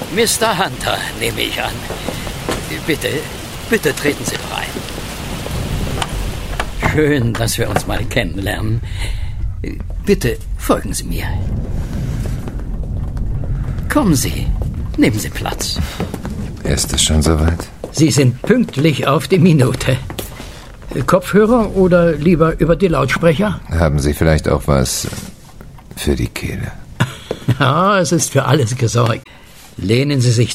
Mr. Hunter, nehme ich an. Bitte treten Sie doch ein. Schön, dass wir uns mal kennenlernen. Bitte folgen Sie mir. Kommen Sie, nehmen Sie Platz. Ist es schon soweit? Sie sind pünktlich auf die Minute. Kopfhörer oder lieber über die Lautsprecher? Haben Sie vielleicht auch was für die Kehle? Ja, es ist für alles gesorgt. Lehnen Sie sich